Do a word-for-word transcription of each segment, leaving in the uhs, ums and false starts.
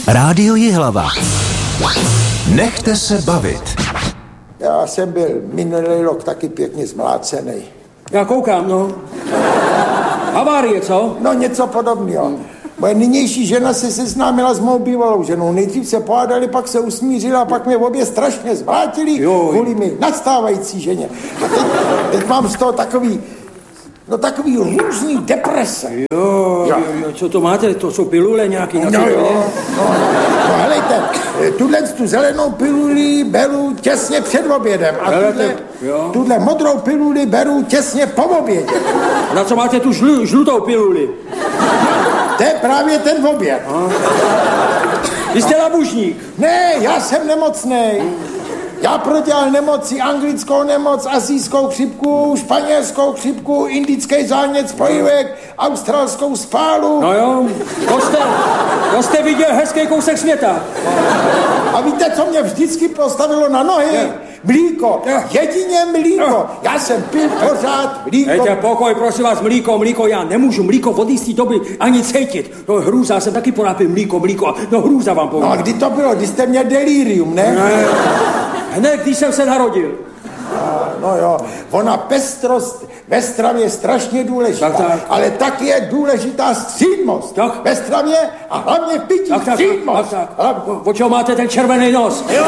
Rádio Jihlava. Nechte se bavit. Já jsem byl minulý rok taky pěkně zmlácený. Já koukám, no. Havárie, co? No něco podobného. Moje nynější žena se seznámila s mou bývalou ženou. Nejdřív se pohádali, pak se usmířila a pak mě obě strašně zvlátili kvůli mi nastávající ženě. A teď, teď mám z toho takový, no takový různý deprese. Jo, jo, jo, co to máte? To jsou pilule nějaký? No, no, jo, no, no helejte, tuhle tu zelenou piluli beru těsně před obědem a tuhle, tuhle modrou piluli beru těsně po obědě. A na co máte tu žlu, žlutou piluli? To je právě ten oběd. Vy jste labužník. Ne, já jsem nemocnej. Já prodělal nemoci, anglickou nemoc, asijskou chřipku, španělskou chřipku, indický zánět spojivek, australskou spálu. No jo, to jste, to jste viděl hezký kousek světa. A víte, co mě vždycky postavilo na nohy? Mlíko, jedině mlíko. Já jsem pil pořád mlíko. Hejte, pokoj, prosím vás, mlíko, mlíko, já nemůžu mlíko od jistý doby ani cítit. To je hrůza, já jsem taky ponápil mlíko, mlíko, no hrůza vám povím. No a kdy to bylo, kdy jste měl delirium, ne? Ne, hned, když jsem se narodil. No jo, ona pestrost ve stravě je strašně důležitá, tak, tak. Ale tak je důležitá střídmost. Tak. Ve stravě a hlavně v pití Tak, tak, střídmost. tak, tak. O čeho máte ten červený nos? Jo.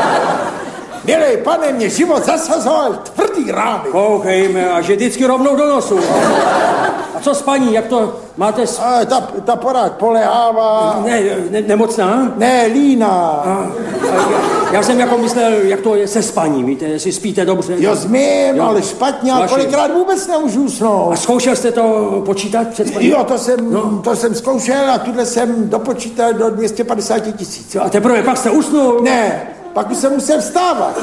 Milej pane, mě život zasazoval tvrdý rány. Koukejme, a že vždycky rovnou do nosu. A co s paní, jak to máte? S... A ta, ta porád polehává. Ne, ne, nemocná? Ne, líná. A, já, já jsem jako myslel, jak to je se spaním, víte, jestli spíte dobře. Jo, zmím, jo. Ale špatně, a kolikrát vůbec nemůžu usnout. A zkoušel jste to počítat před spaním? Jo, to jsem, no. to jsem zkoušel a tuhle jsem dopočítal do dvě stě padesát tisíc. A teprve pak jste usnul? Ne, pak už jsem musel vstávat.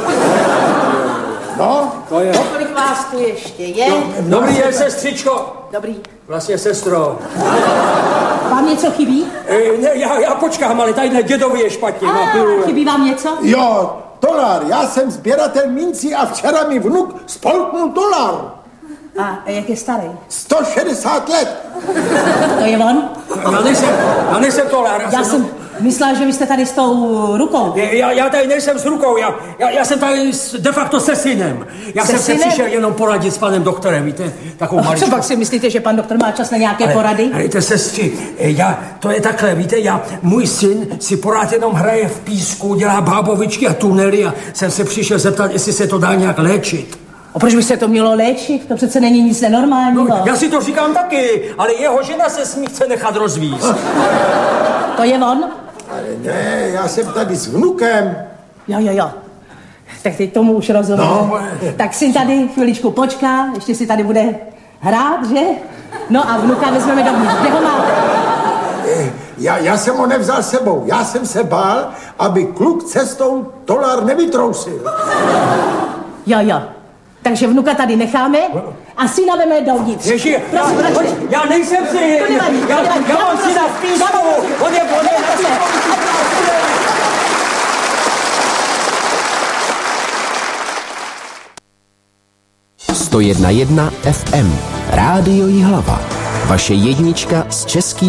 No, to je. Kolik vás tu ještě je? No, dobrý den, sestřičko. Dobrý. Vlastně sestro. Vám něco chybí? E, ne, já, já počkám, ale tadyhle dědovi je špatně. A, chybí vám něco? Jo, dolar, já jsem sběratel mincí a včera mi vnuk spolknul dolar. A jak je starý? sto šedesát let. To je on? Já nejsem, já nejsem dolar. Já jsem myslela, že vy jste tady s tou rukou. Já, já tady nejsem s rukou, já, já, já jsem tady s, de facto se synem. Já se jsem synem? se přišel jenom poradit s panem doktorem, víte, takovou A co pak si myslíte, že pan doktor má čas na nějaké ale, porady? Hejte, sestři, já, to je takhle, víte, já, můj syn si porád jenom hraje v písku, dělá bábovičky a tunely a jsem se přišel zeptat, jestli se to dá nějak léčit. A proč by se to mělo léčit? To přece není nic nenormálního. No, já si to říkám taky, ale jeho žena se s ní chce nechat rozvízt. To je on? Ale ne, já jsem tady s vnukem. Jo, jo, jo. Tak teď tomu už rozumím. No. Tak syn tady chviličku počká, ještě si tady bude hrát, že? No a vnuka vezmeme dovnitř. Kde ho máte? Já, já jsem ho nevzal sebou. Já jsem se bál, aby kluk cestou dolar nevytrousil. Jo, jo. Takže vnuka tady necháme a syna veme dovnitř. Ježi, Prosím, já, radši. já nejsem si... To nevadí, to já, nevadí. já mám syna v písku. On je, on je... sto jedna jedna F M. Rádio Jihlava. Vaše jednička z český